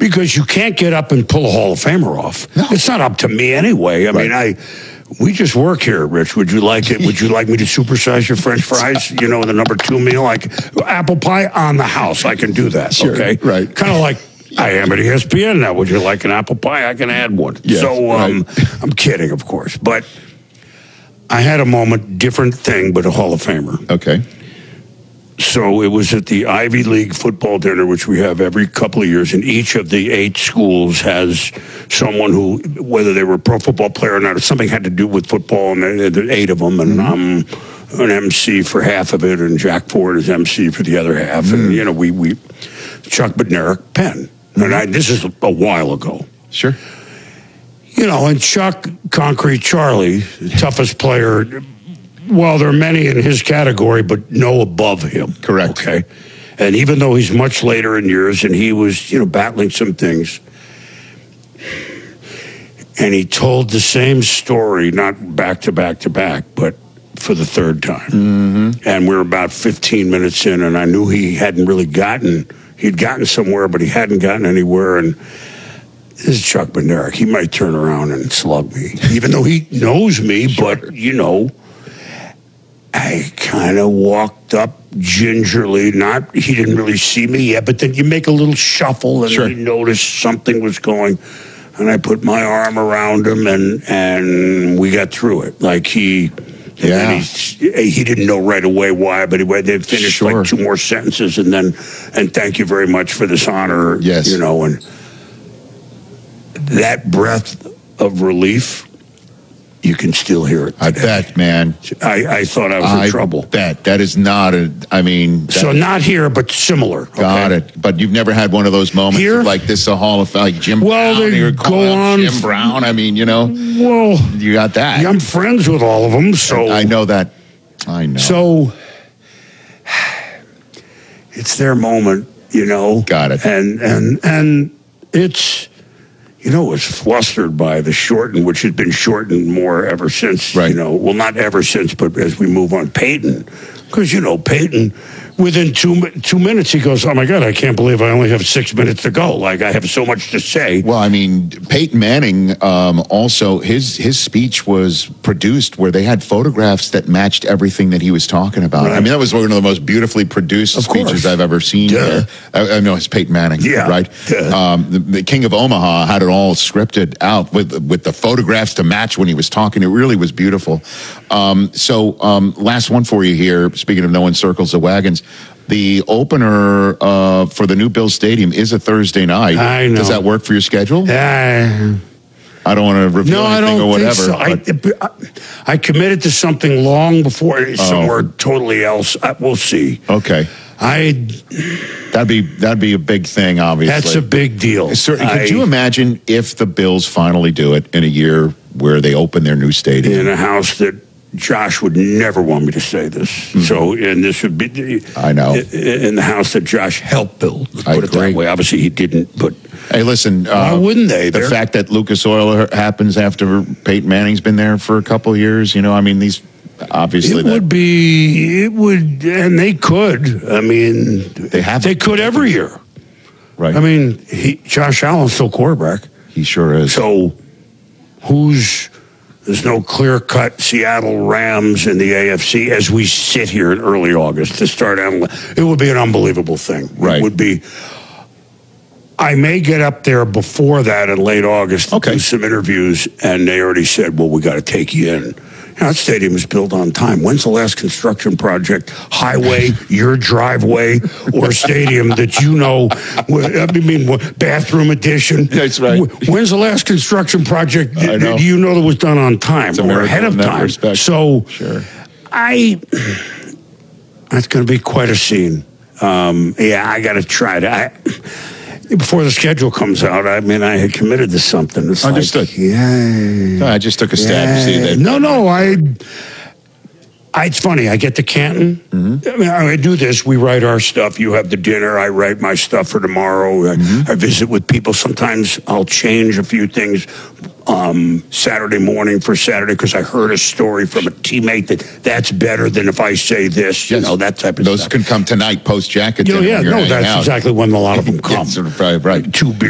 Because you can't get up and pull a Hall of Famer off. No. It's not up to me anyway. I mean, we just work here, Rich. Would you like it? Would you like me to supersize your French fries? You know, the number 2 meal, like apple pie on the house. I can do that. Sure, okay, right. Kind of like I am at ESPN now. Would you like an apple pie? I can add one. Yes, so right. I'm kidding, of course, but I had a moment, different thing, but a Hall of Famer. Okay. So it was at the Ivy League football dinner, which we have every couple of years, and each of the 8 schools has someone who, whether they were a pro football player or not, if something had to do with football, and there are 8 of them, and I'm an MC for half of it, and Jack Ford is MC for the other half, and, you know, we Chuck Bednarik, Penn. And this is a while ago. Sure. You know, and Chuck, Concrete Charlie, the toughest player. Well, there are many in his category, but no above him. Correct. Okay. And even though he's much later in years and he was, you know, battling some things, and he told the same story, not back to back to back, but for the third time. Mm-hmm. And we were about 15 minutes in, and I knew he hadn't really he'd gotten somewhere, but he hadn't gotten anywhere. And this is Chuck Bednarik. He might turn around and slug me, even though he knows me, Sure. but, you know, I kind of walked up gingerly. He didn't really see me yet, but then you make a little shuffle and Sure. he noticed something was going. And I put my arm around him and we got through it. Like he didn't know right away why, but they finished Sure. like 2 more sentences and thank you very much for this honor. Yes. You know, and that breath of relief, you can still hear it today. I bet, man. I thought I was in trouble. I bet. That is not So not here, but similar. Got okay? it. But you've never had one of those moments Here? of like this, a Hall of Fame, like Jim Well, Brown. they You're go calling out on Jim Brown. I mean, you know, Well, you got that. I'm friends with all of them, so I know that. I know. So it's their moment, you know. Got it. And it's, you know, was flustered by the shorten, which has been shortened more ever since. Right. You know, well, not ever since, but as we move on, Peyton, because you know Peyton. Within 2 minutes, he goes, "Oh my God, I can't believe I only have 6 minutes to go. Like I have so much to say." Well, I mean, Peyton Manning also, his speech was produced where they had photographs that matched everything that he was talking about. Right. I mean, that was one of the most beautifully produced Of speeches course. I've ever seen. Duh. I know it's Peyton Manning, Yeah. right? Duh. The King of Omaha had it all scripted out with the photographs to match when he was talking. It really was beautiful. Last one for you here. Speaking of no one circles the wagons. The opener for the new Bills Stadium is a Thursday night. I know. Does that work for your schedule? I I don't want to reveal No, I anything don't or whatever. think so. I committed to something long before somewhere totally else. We'll see. Okay. That'd be a big thing, obviously. That's a big deal. Could you imagine if the Bills finally do it in a year where they open their new stadium? In a house that Josh would never want me to say this. Mm-hmm. So, and this would be, I know. In the house that Josh helped build. Let's I put it agree. that way. Obviously, he didn't, but Hey, listen. why wouldn't they? The fact that Lucas Oil happens after Peyton Manning's been there for a couple of years, you know, I mean, these obviously. It would, and they could. I mean, they could every year. Right. I mean, Josh Allen's still quarterback. He sure is. So, there's no clear-cut Seattle Rams in the AFC as we sit here in early August to start analyzing. It would be an unbelievable thing. Right. It would be. I may get up there before that in late August to do some interviews, and they already said, well, we got to take you in. That stadium is built on time. When's the last construction project, highway, your driveway, or stadium that you know, bathroom addition? That's right. When's the last construction project I know. that you know that was done on time It's a or miracle ahead of in that time? respect. So Sure. that's going to be quite a scene. I got to try to. Before the schedule comes out, I mean, I had committed to something. It's Understood. Like, I just took a stab to see that. No, it's funny. I get to Canton. Mm-hmm. I mean, I do this. We write our stuff. You have the dinner. I write my stuff for tomorrow. I visit with people. Sometimes I'll change a few things Saturday morning for Saturday because I heard a story from a teammate that's better than if I say this. Yes. You know, that type of Those stuff. can come tonight post jacket. That's exactly when a lot of them come. Right. 2 beers.